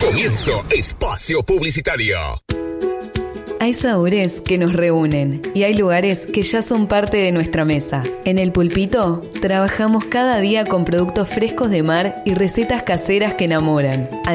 Comienzo espacio publicitario. Hay sabores que nos reúnen y hay lugares que ya son parte de nuestra mesa. En El Pulpito trabajamos cada día con productos frescos de mar y recetas caseras que enamoran.